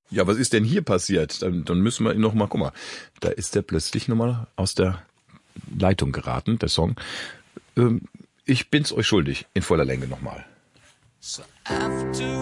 Ja, was ist denn hier passiert? Dann müssen wir ihn noch mal, guck mal, da ist der plötzlich nochmal aus der Leitung geraten, der Song. Ich bin's euch schuldig, in voller Länge nochmal. So after